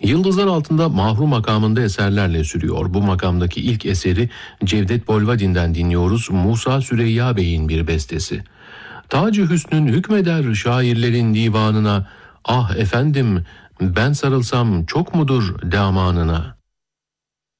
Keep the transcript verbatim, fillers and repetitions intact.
Yıldızlar Altında mahrum makamında eserlerle sürüyor. Bu makamdaki ilk eseri Cevdet Bolvadin'den dinliyoruz. Musa Süreyya Bey'in bir bestesi. Tac-ı Hüsnün hükmeder şairlerin divanına, ah efendim ben sarılsam çok mudur damanına?